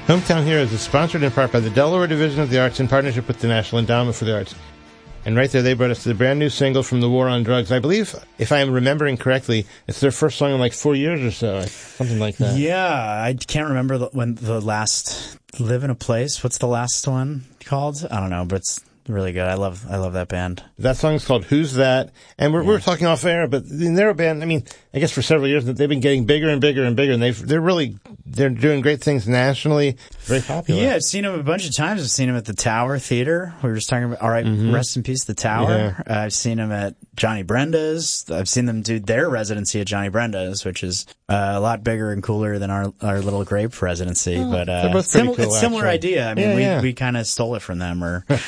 Hometown Heroes is sponsored in part by the Delaware Division of the Arts in partnership with the National Endowment for the Arts. And right there, they brought us to the brand new single from The War on Drugs. I believe, if I am remembering correctly, it's their first song in like 4 years or so, something like that. Yeah, I can't remember when the last Live in a Place. What's the last one called? I don't know, but it's really good. I love that band. That song's called Who's That? And we were talking off air, but they're a band, I mean, I guess for several years, they've been getting bigger and bigger and bigger, and they're doing great things nationally. Very popular. Yeah, I've seen them a bunch of times. I've seen them at the Tower Theater. We were just talking about, all right, rest in peace, the Tower. Yeah. I've seen them at Johnny Brenda's. I've seen them do their residency at Johnny Brenda's, which is a lot bigger and cooler than our little Grape residency. But they're both pretty cool, it's a similar actually. idea. I mean, we kind of stole it from them.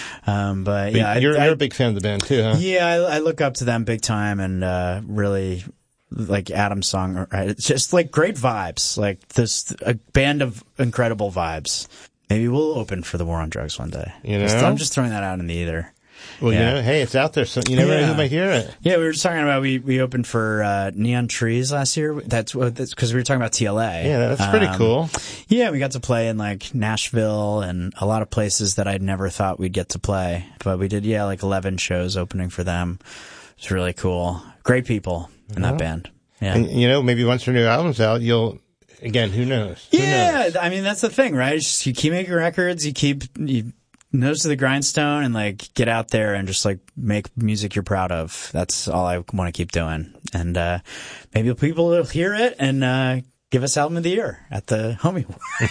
But yeah, you're a big fan of the band too, huh? Yeah, I look up to them big time, and really like Adam's song. Right? It's just like great vibes. Like a band of incredible vibes. Maybe we'll open for the War on Drugs one day. You know, I'm just throwing that out in the ether. Well, you know, hey, it's out there, so you never know who might hear it. Yeah, we were just talking about we opened for Neon Trees last year. That's because we were talking about TLA. Yeah, that's pretty cool. Yeah, we got to play in like Nashville and a lot of places that I'd never thought we'd get to play. But we did, like 11 shows opening for them. It's really cool. Great people in that band. Yeah, and maybe once your new album's out, you'll. Again, who knows? Who knows? I mean, that's the thing, right? It's just, you keep making records, you nose to the grindstone, and like get out there and just like make music you're proud of. That's all I want to keep doing. And maybe people will hear it and give us Album of the Year at the Homie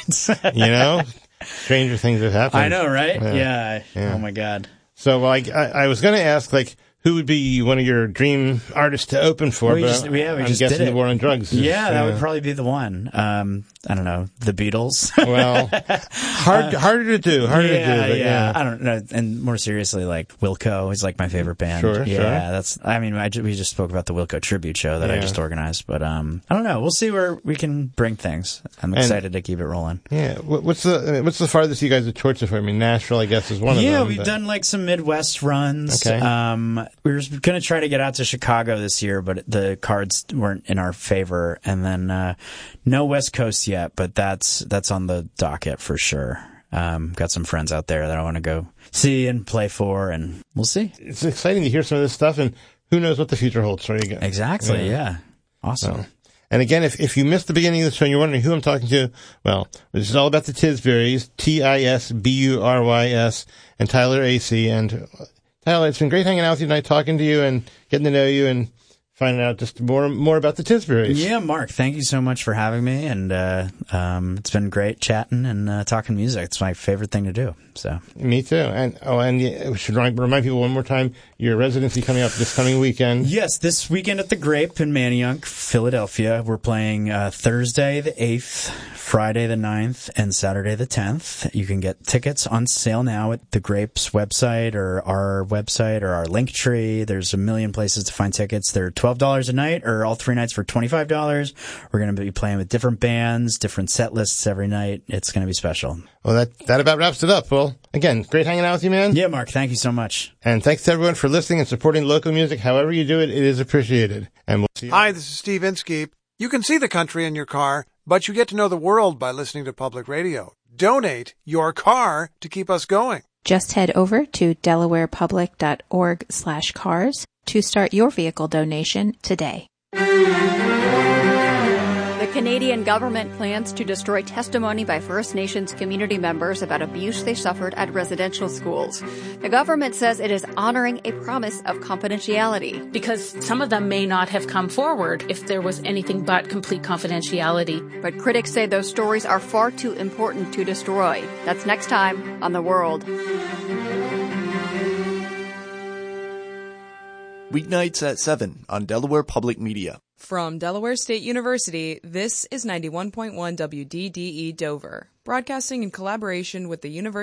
Awards. Stranger things have happened. I know, right? Yeah. Oh my God. So, I was going to ask, like, who would be one of your dream artists to open for? We just I'm guessing did it. The War on Drugs. That would probably be the one. I don't know, the Beatles. Well, harder to do. Yeah. I don't know. And more seriously, like Wilco is like my favorite band. Sure. That's. I mean, we just spoke about the Wilco tribute show that I just organized, but I don't know. We'll see where we can bring things. I'm excited to keep it rolling. Yeah. What's the farthest you guys have toured so far? I mean, Nashville, I guess, is one of them. Yeah, we've done like some Midwest runs. Okay. We were going to try to get out to Chicago this year, but the cards weren't in our favor. And then no West Coast yet, but that's on the docket for sure. Got some friends out there that I want to go see and play for, and we'll see. It's exciting to hear some of this stuff, and who knows what the future holds for you guys. Exactly, yeah. Awesome. And again, if you missed the beginning of the show and you're wondering who I'm talking to, well, this is all about the Tisburys, Tisburys, and Tyler Acey. And Tyler, it's been great hanging out with you tonight, talking to you and getting to know you and finding out just more about the Tisburys. Yeah, Mark, thank you so much for having me, and it's been great chatting and talking music. It's my favorite thing to do. So me too. And we should remind people one more time, your residency coming up this coming weekend. Yes, this weekend at the Grape in Manayunk, Philadelphia. We're playing Thursday the 8th, Friday the 9th, and Saturday the 10th. You can get tickets on sale now at the Grape's website or our website or our link tree. There's a million places to find tickets. They're $12 a night, or all 3 nights for $25. We're going to be playing with different bands, different set lists every night. It's going to be special. Well, that about wraps it up. Well, again, great hanging out with you, man. Yeah, Mark, thank you so much. And thanks to everyone for listening and supporting local music. However you do it, it is appreciated. And we'll see you. Hi, this is Steve Inskeep. You can see the country in your car, but you get to know the world by listening to public radio. Donate your car to keep us going. Just head over to delawarepublic.org/cars to start your vehicle donation today. The Canadian government plans to destroy testimony by First Nations community members about abuse they suffered at residential schools. The government says it is honoring a promise of confidentiality. Because some of them may not have come forward if there was anything but complete confidentiality. But critics say those stories are far too important to destroy. That's next time on The World. Weeknights at 7 on Delaware Public Media. From Delaware State University, this is 91.1 WDDE Dover, broadcasting in collaboration with the University